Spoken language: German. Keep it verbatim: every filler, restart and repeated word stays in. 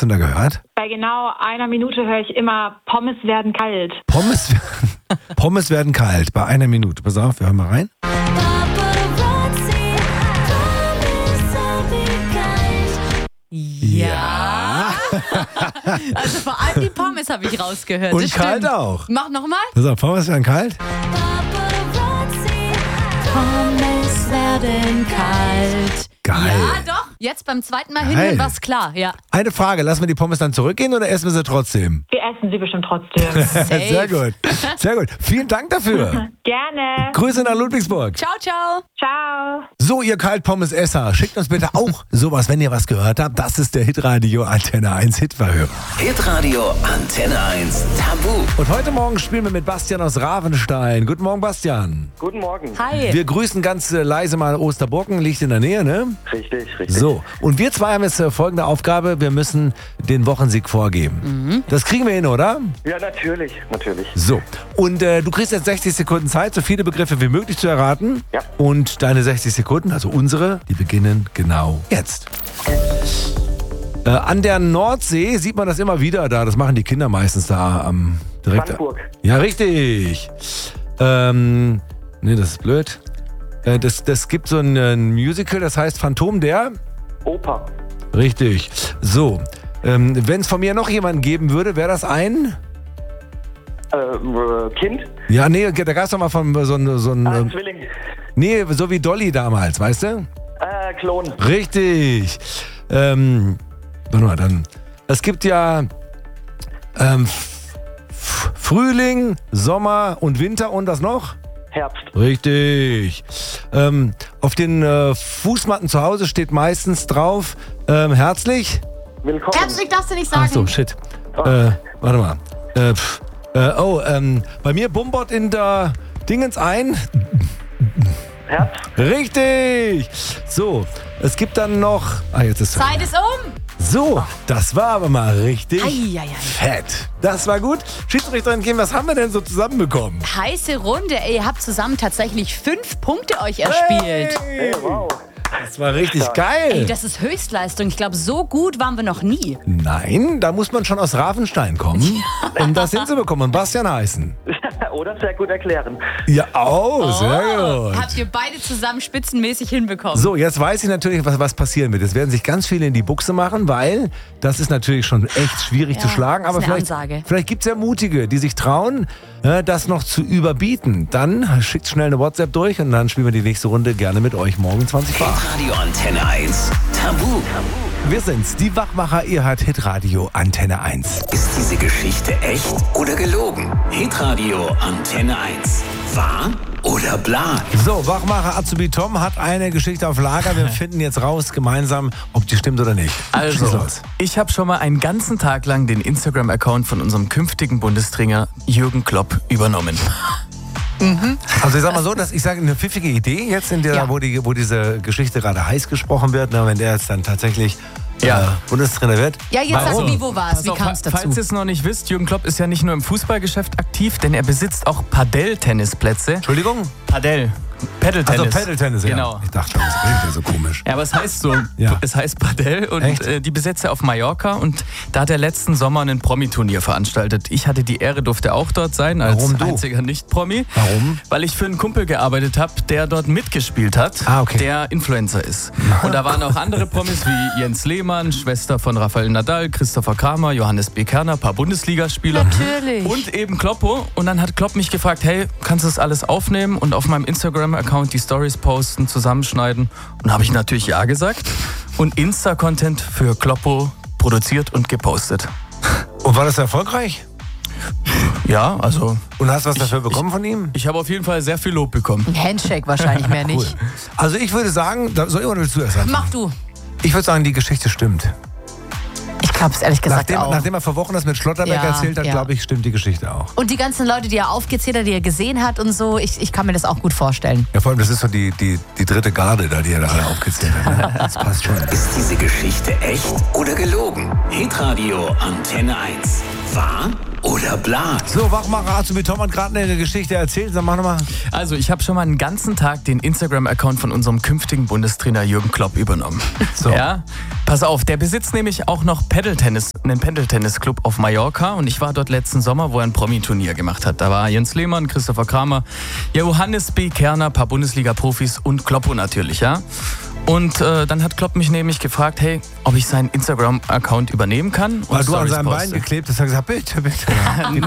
du denn da gehört? Bei genau einer Minute höre ich immer, Pommes werden kalt. Pommes, Pommes werden kalt bei einer Minute. Pass auf, wir hören mal rein. Ja. Also vor allem die Pommes habe ich rausgehört. Und das kalt stimmt. auch. Mach nochmal. Pass auf, Pommes werden kalt? Pommes werden kalt. Geil. Ja, doch. Jetzt beim zweiten Mal Geil. hinhören war es klar. Ja. Eine Frage, lassen wir die Pommes dann zurückgehen oder essen wir sie trotzdem? Wir essen sie bestimmt trotzdem. Safe. Sehr gut. Sehr gut. Vielen Dank dafür. Gerne. Grüße nach Ludwigsburg. Ciao, ciao. Ciao. So, ihr Kaltpommes-Esser, schickt uns bitte auch sowas, wenn ihr was gehört habt. Das ist der Hitradio Antenne eins Hitverhörer. Hitradio Antenne eins Tabu. Und heute Morgen spielen wir mit Bastian aus Ravenstein. Guten Morgen, Bastian. Guten Morgen. Hi. Wir grüßen ganz äh, leise mal Osterburken, liegt in der Nähe, ne? Richtig, richtig. So, und wir zwei haben jetzt äh, folgende Aufgabe. Wir müssen den Wochensieg vorgeben. Mhm. Das kriegen wir hin, oder? Ja, natürlich, natürlich. So, und äh, du kriegst jetzt sechzig Sekunden Zeit, so viele Begriffe wie möglich zu erraten. Ja. Und deine sechzig Sekunden, also unsere, die beginnen genau jetzt. Äh, an der Nordsee sieht man das immer wieder da. Das machen die Kinder meistens da am direkt. Frankfurt. Ja, richtig. Ähm, nee, das ist blöd. Äh, das, das gibt so ein, ein Musical, das heißt Phantom der... Oper. Richtig. So, ähm, wenn es von mir noch jemanden geben würde, wäre das ein... Äh, äh, Kind. Ja, nee, da gab es doch mal von so ein... So ein Ah, ähm, Zwilling. nee, so wie Dolly damals, weißt du? Äh, Klon. Richtig. Ähm, warte mal, dann... Es gibt ja ähm, F- F- Frühling, Sommer und Winter und das noch? Herbst. Richtig. Ähm, auf den äh, Fußmatten zu Hause steht meistens drauf, ähm, herzlich... Willkommen. Herzlich darfst du nicht sagen. Ach so, shit. Äh, warte mal. Äh, pff, äh, oh, ähm, bei mir bumbert in der Dingens ein. Herbst. Richtig. So, es gibt dann noch... Ah, jetzt ist... Zeit ist um. So, das war aber mal richtig Eieiei. fett. Das war gut. Schiedsrichterin Kim, was haben wir denn so zusammenbekommen? Heiße Runde. Ey, ihr habt zusammen tatsächlich fünf Punkte euch erspielt. Hey, Hey, wow. das war richtig Stark. geil. Ey, das ist Höchstleistung. Ich glaube, so gut waren wir noch nie. Nein, da muss man schon aus Ravenstein kommen, um das hinzubekommen. Und Bastian heißen. Oder sehr gut erklären. Ja, oh, sehr gut. Habt ihr beide zusammen spitzenmäßig hinbekommen. So, jetzt weiß ich natürlich, was, was passieren wird. Es werden sich ganz viele in die Buchse machen, weil das ist natürlich schon echt schwierig Ja, zu schlagen. ist Aber eine vielleicht, Ansage. vielleicht gibt es ja Mutige, die sich trauen, äh, das noch zu überbieten. Dann schickt schnell eine WhatsApp durch und dann spielen wir die nächste Runde gerne mit euch morgen zwanzig Uhr. Hitradio Antenne eins Tabu. Wir sind's, die Wachmacher, ihr hört Hitradio Antenne eins. Ist diese Geschichte echt oder gelogen? Hitradio Antenne eins. Wahr oder bla? So, Wachmacher Azubi Tom hat eine Geschichte auf Lager. Wir finden jetzt raus gemeinsam, ob die stimmt oder nicht. Schieß Also, los. ich habe schon mal einen ganzen Tag lang den Instagram-Account von unserem künftigen Bundestrainer Jürgen Klopp übernommen. Also ich sag mal so, dass ich sage, eine pfiffige Idee jetzt, in der, Ja. wo, die, wo diese Geschichte gerade heiß gesprochen wird, na, wenn der jetzt dann tatsächlich Ja. äh, Bundestrainer wird. Ja, jetzt Warum? sag, wie, wo war's? Pass Wie auf, kam es dazu? Falls ihr es noch nicht wisst, Jürgen Klopp ist ja nicht nur im Fußballgeschäft aktiv, denn er besitzt auch Padel-Tennisplätze. Entschuldigung? Padel. Paddle-Tennis. Also Paddle-Tennis, ja. Genau. Ich dachte, das klingt ja so komisch. Ja, aber es heißt so. Ja. Es heißt Padel und Echt? äh, die besitzt er auf Mallorca und da hat er letzten Sommer ein Promi-Turnier veranstaltet. Ich hatte die Ehre, durfte auch dort sein als Warum du? einziger Nicht-Promi. Warum? Weil ich für einen Kumpel gearbeitet habe, der dort mitgespielt hat, Ah, okay. der Influencer ist. Und da waren auch andere Promis wie Jens Lehmann, Schwester von Rafael Nadal, Christopher Kramer, Johannes B. Kerner, ein paar Bundesligaspieler. Natürlich. Und eben Kloppo. Und dann hat Klopp mich gefragt, hey, kannst du das alles aufnehmen und auf meinem Instagram-Account die Stories posten, zusammenschneiden? Und habe ich natürlich ja gesagt. Und Insta-Content für Kloppo produziert und gepostet. Und war das erfolgreich? Ja, also Und hast du was dafür bekommen von ihm? ich habe auf jeden Fall sehr viel Lob bekommen. Ein Handshake wahrscheinlich mehr Cool. nicht. Also ich würde sagen, da- soll ich oder willst du erst anfangen? Mach du. Ich würde sagen, die Geschichte stimmt. Ich glaube es ehrlich gesagt Nachdem, auch. nachdem er vor Wochen das mit Schlotterbeck Ja, erzählt hat, ja. glaube ich, stimmt die Geschichte auch. Und die ganzen Leute, die er aufgezählt hat, die er gesehen hat und so, ich, ich kann mir das auch gut vorstellen. Ja, vor allem, das ist so die, die, die dritte Garde da, die er da alle aufgezählt hat. Ne? Das passt schon. Ist diese Geschichte echt oder gelogen? Hitradio Antenne eins. Wahr oder bla? So, Wachmacher, hast du mir Tom hat gerade eine Geschichte erzählt? Dann mach nochmal. Also, ich habe schon mal einen ganzen Tag den Instagram-Account von unserem künftigen Bundestrainer Jürgen Klopp übernommen. So. Ja, pass auf, der besitzt nämlich auch noch Paddeltennis, einen Paddeltennis-Club auf Mallorca und ich war dort letzten Sommer, wo er ein Promi-Turnier gemacht hat. Da war Jens Lehmann, Christopher Kramer, Johannes B. Kerner, ein paar Bundesliga-Profis und Kloppo natürlich, ja. Und äh, dann hat Klopp mich nämlich gefragt, hey, ob ich seinen Instagram-Account übernehmen kann. Und Weil du an Stories seinem Bein poste. geklebt hast, hast du gesagt, bitte, bitte.